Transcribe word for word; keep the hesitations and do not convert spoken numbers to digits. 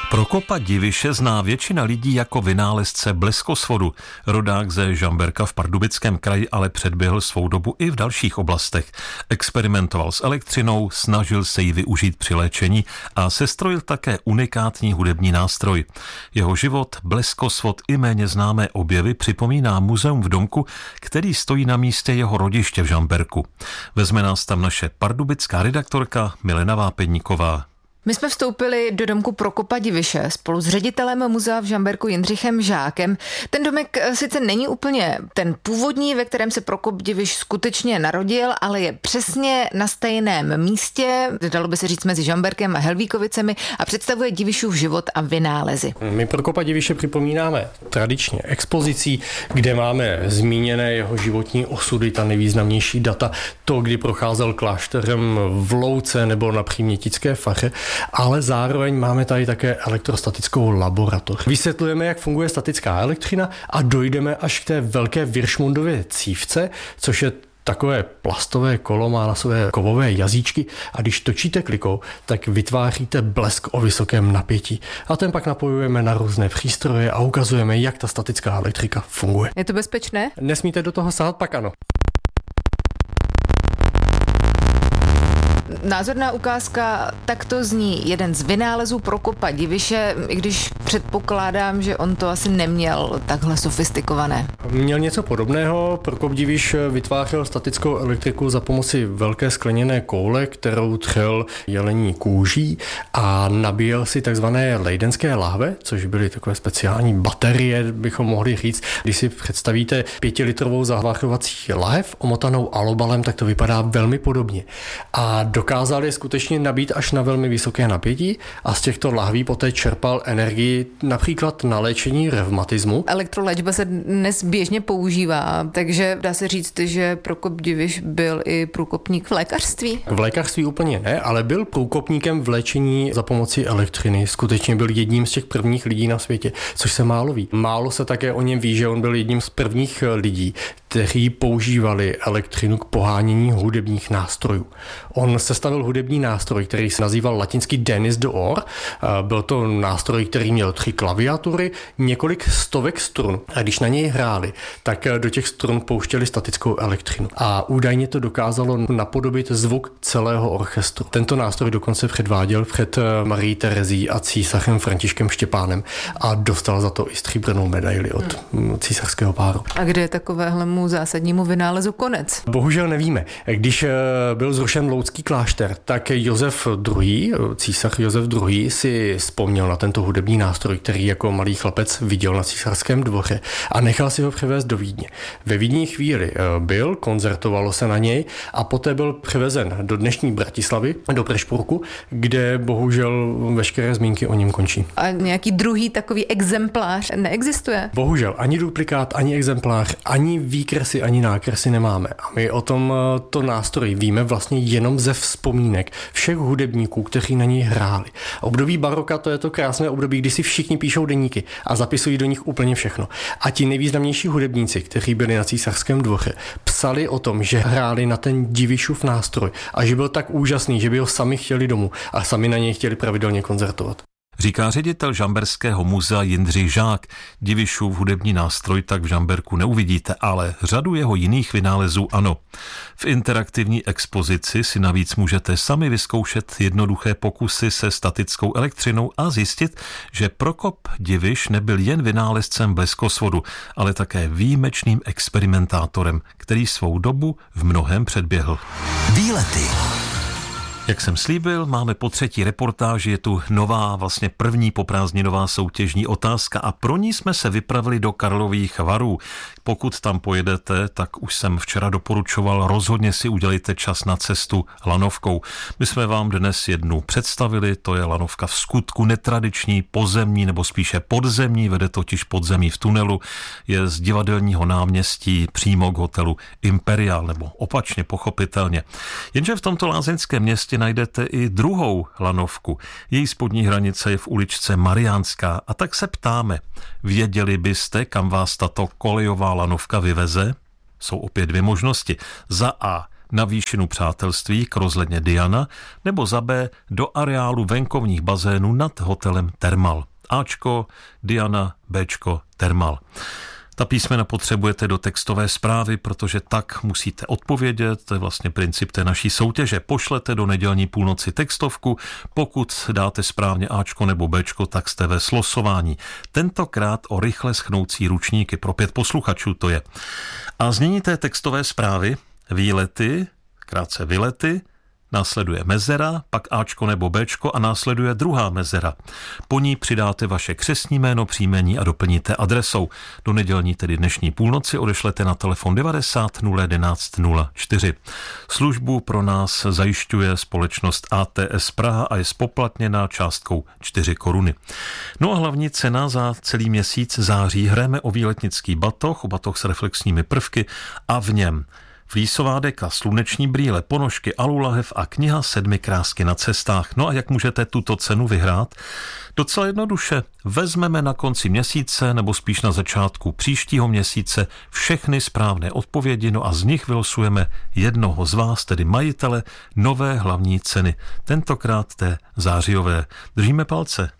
Prokopa Diviše zná většina lidí jako vynálezce bleskosvodu. Rodák ze Žamberka v Pardubickém kraji ale předběhl svou dobu i v dalších oblastech. Experimentoval s elektřinou, snažil se ji využít při léčení a sestrojil také unikátní hudební nástroj. Jeho život, bleskosvod i méně známé objevy připomíná muzeum v domku, který stojí na místě jeho rodiště v Žamberku. Vezme nás tam naše pardubická redaktorka Milena Vápeníková. My jsme vstoupili do domku Prokopa Diviše spolu s ředitelem muzea v Žamberku Jindřichem Žákem. Ten domek sice není úplně ten původní, ve kterém se Prokop Diviš skutečně narodil, ale je přesně na stejném místě, dalo by se říct mezi Žamberkem a Helvíkovicemi, a představuje Divišův život a vynálezy. My Prokopa Diviše připomínáme tradičně expozicí, kde máme zmíněné jeho životní osudy, ta nejvýznamnější data, to, kdy procházel klášterem v Louce nebo na Přímětické faře, ale zároveň máme tady také elektrostatickou laboratoř. Vysvětlujeme, jak funguje statická elektřina a dojdeme až k té velké Viršmundově cívce, což je takové plastové kolo, má na své kovové jazyčky a když točíte klikou, tak vytváříte blesk o vysokém napětí. A ten pak napojujeme na různé přístroje a ukazujeme, jak ta statická elektrika funguje. Je to bezpečné? Nesmíte do toho sahat, pak ano. Názorná ukázka, takto zní jeden z vynálezů Prokopa Diviše, i když předpokládám, že on to asi neměl takhle sofistikované. Měl něco podobného. Prokop Diviš vytvářel statickou elektriku za pomoci velké skleněné koule, kterou třel jelení kůží a nabíjel si takzvané lejdenské láhve, což byly takové speciální baterie, bychom mohli říct. Když si představíte pětilitrovou zahlašovací láhev omotanou alobalem, tak to vypadá velmi podobně. A dokázal je skutečně nabít až na velmi vysoké napětí a z těchto lahví poté čerpal energii například na léčení revmatismu. Elektroléčba se dnes běžně používá, takže dá se říct, že Prokop Diviš byl i průkopník v lékařství? V lékařství úplně ne, ale byl průkopníkem v léčení za pomoci elektřiny. Skutečně byl jedním z těch prvních lidí na světě, což se málo ví. Málo se také o něm ví, že on byl jedním z prvních lidí, kteří používali elektřinu k pohánění hudebních nástrojů. On sestavil hudební nástroj, který se nazýval latinsky Denis d'Or. Byl to nástroj, který měl tři klaviatury, několik stovek strun. A když na něj hráli, tak do těch strun pouštěli statickou elektřinu. A údajně to dokázalo napodobit zvuk celého orchestru. Tento nástroj dokonce předváděl před Marií Terezí a císařem Františkem Štěpánem a dostal za to i stříbrnou medaili od hmm. císařského páru. A kde je takovéhlemu zásadnímu vynálezu konec? Bohužel nevíme. Když byl zrušen Loudský klášter, tak Josef druhý., císař Josef druhý. si vzpomněl na tento hudební nástroj, který jako malý chlapec viděl na císařském dvoře a nechal si ho převést do Vídně. Ve Vídni chvíli byl, koncertovalo se na něj a poté byl převezen do dnešní Bratislavy, do Prešpurku, kde bohužel veškeré zmínky o něm končí. A nějaký druhý takový exemplář neexistuje? Bohužel ani duplikát, ani exemplář, ani výkresy, ani nákresy nemáme. A my o tom to nástroj víme vlastně jenom ze vzpomínek všech hudebníků, kteří na něj hráli. Období baroka, to je to krásné období, kdy si všichni píšou deníky a zapisují do nich úplně všechno. A ti nejvýznamnější hudebníci, kteří byli na císařském dvoře, psali o tom, že hráli na ten Divišův nástroj a že byl tak úžasný, že by ho sami chtěli domů a sami na něj chtěli pravidelně koncertovat. Říká ředitel Žamberského muzea Jindřich Žák. Divišův hudební nástroj tak v Žamberku neuvidíte, ale řadu jeho jiných vynálezů ano. V interaktivní expozici si navíc můžete sami vyzkoušet jednoduché pokusy se statickou elektřinou a zjistit, že Prokop Diviš nebyl jen vynálezcem bleskosvodu, ale také výjimečným experimentátorem, který svou dobu v mnohém předběhl. Výlety. Jak jsem slíbil, máme po třetí reportáži, je tu nová, vlastně první poprázdninová soutěžní otázka a pro ní jsme se vypravili do Karlových Varů. Pokud tam pojedete, tak už jsem včera doporučoval, rozhodně si udělejte čas na cestu lanovkou. My jsme vám dnes jednu představili, to je lanovka v skutku netradiční, pozemní nebo spíše podzemní, vede totiž podzemí v tunelu, je z divadelního náměstí přímo k hotelu Imperial, nebo opačně pochopitelně. Jenže v tomto lázeňském městě najdete i druhou lanovku. Její spodní hranice je v uličce Mariánská a tak se ptáme, věděli byste, kam vás tato kolejová lanovka vyveze? Jsou opět dvě možnosti. Za A. na výšinu Přátelství k rozhledně Diana, nebo za B do areálu venkovních bazénů nad hotelem Thermal. Ačko, Diana, Bčko, Thermal. Ta písmena potřebujete do textové zprávy, protože tak musíte odpovědět. To je vlastně princip té naší soutěže. Pošlete do nedělní půlnoci textovku. Pokud dáte správně Ačko nebo Bčko, tak jste ve slosování. Tentokrát o rychle schnoucí ručníky. Pro pět posluchačů to je. A znění té textové zprávy: výlety, krátce vylety, následuje mezera, pak Ačko nebo Bčko a následuje druhá mezera. Po ní přidáte vaše křestní jméno, příjmení a doplníte adresou. Do nedělní, tedy dnešní půlnoci, odešlete na telefon devadesát nula jedenáct nula čtyři. Službu pro nás zajišťuje společnost A T S Praha a je spoplatněná částkou čtyři koruny. No a hlavní cena za celý měsíc září: hrajeme o výletnický batoh, o batoh s reflexními prvky a v něm flísová deka, sluneční brýle, ponožky, alulahev a kniha Sedmi krásky na cestách. No a jak můžete tuto cenu vyhrát? Docela jednoduše. Vezmeme na konci měsíce, nebo spíš na začátku příštího měsíce, všechny správné odpovědi, no a z nich vylosujeme jednoho z vás, tedy majitele nové hlavní ceny. Tentokrát té zářijové. Držíme palce.